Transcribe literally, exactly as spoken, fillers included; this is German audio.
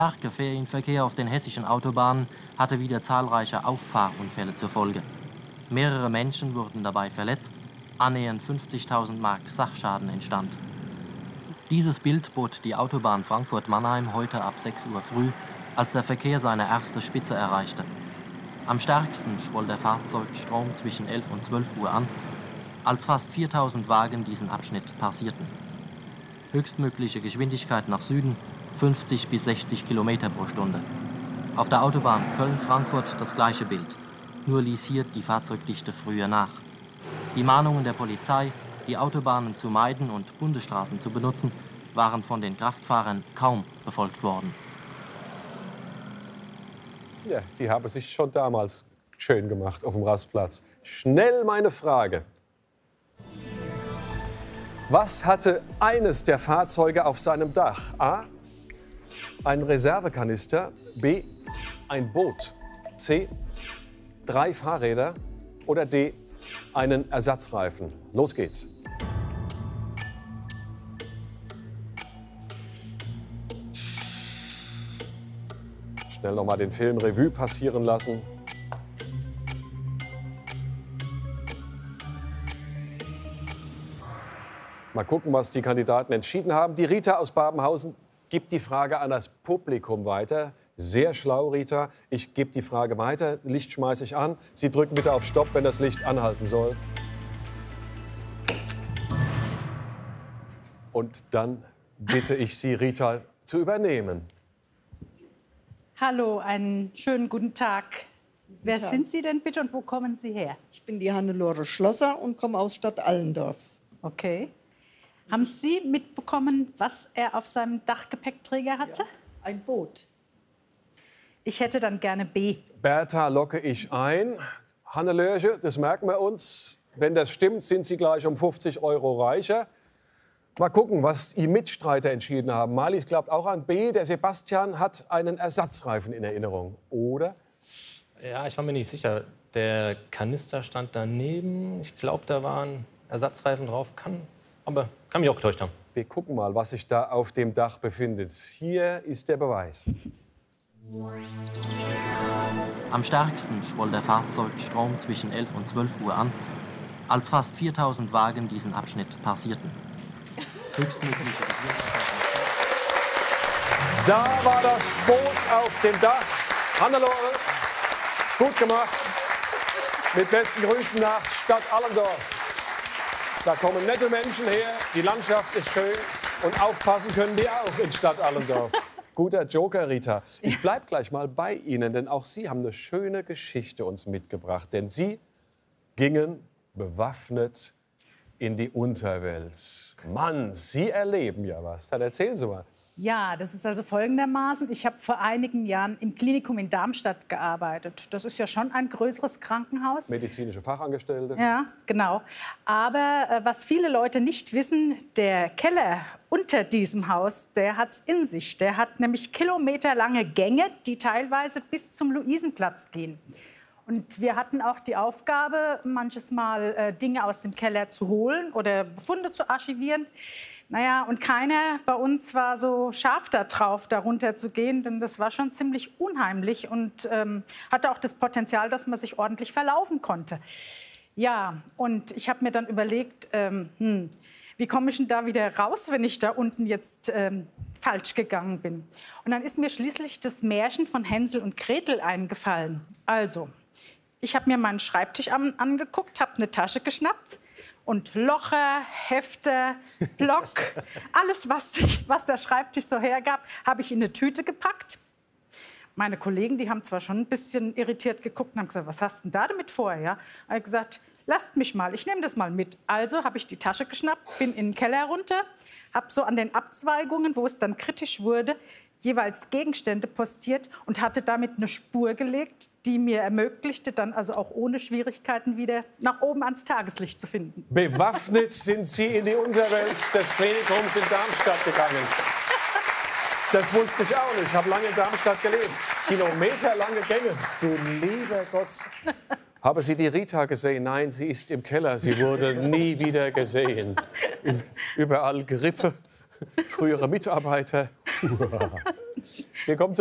Der Ferienverkehr auf den hessischen Autobahnen hatte wieder zahlreiche Auffahrunfälle zur Folge. Mehrere Menschen wurden dabei verletzt, annähernd fünfzigtausend Mark Sachschaden entstand. Dieses Bild bot die Autobahn Frankfurt-Mannheim heute ab sechs Uhr früh, als der Verkehr seine erste Spitze erreichte. Am stärksten schwoll der Fahrzeugstrom zwischen elf und zwölf Uhr an, als fast viertausend Wagen diesen Abschnitt passierten. Höchstmögliche Geschwindigkeit nach Süden fünfzig bis sechzig Kilometer pro Stunde. Auf der Autobahn Köln-Frankfurt das gleiche Bild, nur ließ hier die Fahrzeugdichte früher nach. Die Mahnungen der Polizei, die Autobahnen zu meiden und Bundesstraßen zu benutzen, waren von den Kraftfahrern kaum befolgt worden. Ja, die haben sich schon damals schön gemacht auf dem Rastplatz. Schnell meine Frage. Was hatte eines der Fahrzeuge auf seinem Dach? A. Ein Reservekanister. B. Ein Boot. C. Drei Fahrräder. Oder D. Einen Ersatzreifen. Los geht's. Schnell noch mal den Film Revue passieren lassen. Mal gucken, was die Kandidaten entschieden haben. Die Rita aus Babenhausen gibt die Frage an das Publikum weiter. Sehr schlau, Rita. Ich gebe die Frage weiter. Licht schmeiße ich an. Sie drücken bitte auf Stopp, wenn das Licht anhalten soll. Und dann bitte ich Sie, Rita, zu übernehmen. Hallo, einen schönen guten Tag. Guten Wer Tag. sind Sie denn bitte und wo kommen Sie her? Ich bin die Hannelore Schlosser und komme aus Stadt Allendorf. Okay. Haben Sie mitbekommen, was er auf seinem Dachgepäckträger hatte? Ja, ein Boot. Ich hätte dann gerne B. Bertha locke ich ein. Hannelore, das merken wir uns. Wenn das stimmt, sind Sie gleich um fünfzig Euro reicher. Mal gucken, was die Mitstreiter entschieden haben. Marlies glaubt auch an B. Der Sebastian hat einen Ersatzreifen in Erinnerung, oder? Ja, ich war mir nicht sicher. Der Kanister stand daneben. Ich glaube, da waren Ersatzreifen drauf. Kann, aber kann mich auch getäuscht haben. Wir gucken mal, was sich da auf dem Dach befindet. Hier ist der Beweis. Am stärksten schwoll der Fahrzeugstrom zwischen elf und zwölf Uhr an, als fast viertausend Wagen diesen Abschnitt passierten. Höchstmögliche Da war das Boot auf dem Dach. Hannelore, gut gemacht. Mit besten Grüßen nach Stadt Allendorf. Da kommen nette Menschen her, die Landschaft ist schön und aufpassen können die auch in Stadt Allendorf. Guter Joker, Rita. Ich bleib gleich mal bei Ihnen, denn auch Sie haben eine schöne Geschichte uns mitgebracht. Denn Sie gingen bewaffnet in die Unterwelt. Mann, Sie erleben ja was. Dann erzählen Sie mal. Ja, das ist also folgendermaßen. Ich habe vor einigen Jahren im Klinikum in Darmstadt gearbeitet. Das ist ja schon ein größeres Krankenhaus. Medizinische Fachangestellte. Ja, genau. Aber äh, was viele Leute nicht wissen, der Keller unter diesem Haus, der hat's in sich. Der hat nämlich kilometerlange Gänge, die teilweise bis zum Luisenplatz gehen. Und wir hatten auch die Aufgabe, manches Mal äh, Dinge aus dem Keller zu holen oder Befunde zu archivieren. Naja, und keiner bei uns war so scharf da drauf, da runter zu gehen, denn das war schon ziemlich unheimlich und ähm, hatte auch das Potenzial, dass man sich ordentlich verlaufen konnte. Ja, und ich habe mir dann überlegt, ähm, hm, wie komme ich denn da wieder raus, wenn ich da unten jetzt ähm, falsch gegangen bin? Und dann ist mir schließlich das Märchen von Hänsel und Gretel eingefallen. Also, ich habe mir meinen Schreibtisch an, angeguckt, habe eine Tasche geschnappt und Locher, Hefte, Block, alles, was, ich, was der Schreibtisch so hergab, habe ich in eine Tüte gepackt. Meine Kollegen, die haben zwar schon ein bisschen irritiert geguckt und haben gesagt, was hast du denn da damit vor? Ja? Ich habe gesagt, lasst mich mal, ich nehme das mal mit. Also habe ich die Tasche geschnappt, bin in den Keller runter, habe so an den Abzweigungen, wo es dann kritisch wurde, jeweils Gegenstände postiert und hatte damit eine Spur gelegt, die mir ermöglichte, dann also auch ohne Schwierigkeiten wieder nach oben ans Tageslicht zu finden. Bewaffnet sind Sie in die Unterwelt des Klinikums in Darmstadt gegangen. Das wusste ich auch nicht. Ich habe lange in Darmstadt gelebt. Kilometerlange Gänge. Du lieber Gott. Haben Sie die Rita gesehen? Nein, sie ist im Keller. Sie wurde nie wieder gesehen. Überall Grippe. Frühere Mitarbeiter. Wir kommen